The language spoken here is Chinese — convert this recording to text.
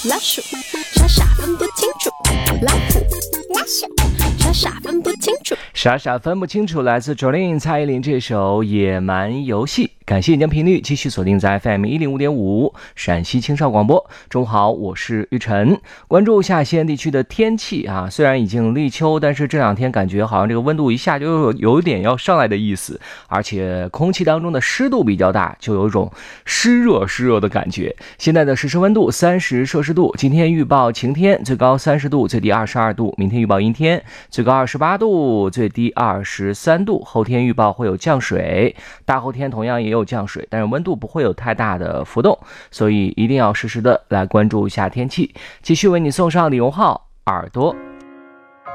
老鼠，傻傻分不清楚，老虎，老鼠，傻傻分不清楚， 傻傻分不清楚，来自 Jolin 蔡依林这首《野蛮游戏》。感谢你将频率继续锁定在 FM 105.5陕西青少广播。中午好，我是玉晨。关注一下西安地区的天气啊，虽然已经立秋，但是这两天感觉好像这个温度一下就有点要上来的意思，而且空气当中的湿度比较大，就有一种湿热的感觉。现在的实时温度30摄氏度，今天预报晴天，最高30度，最低22度；明天预报阴天，最高28度，最低23度；后天预报会有降水，大后天同样也有降水，但是温度不会有太大的浮动，所以一定要实时的来关注一下天气。继续为你送上李荣浩耳朵